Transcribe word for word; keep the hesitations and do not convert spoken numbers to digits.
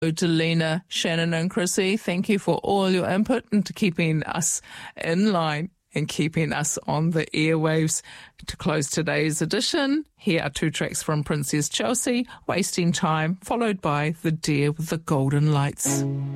To Lena, Shannon and Chrissy, thank you for all your input and to keeping us in line and keeping us on the airwaves. To close today's edition, here are two tracks from Princess Chelsea, Wasting Time, followed by The Deer with the Golden Lights.